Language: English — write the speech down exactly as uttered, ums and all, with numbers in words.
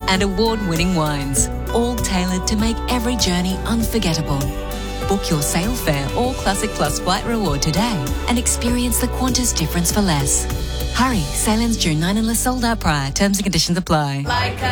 and award-winning wines, all tailored to make every journey unforgettable. Book your Sail Fare or Classic Plus flight reward today and experience the Qantas difference for less. Hurry, sail ends June ninth unless sold out prior. Terms and conditions apply. Like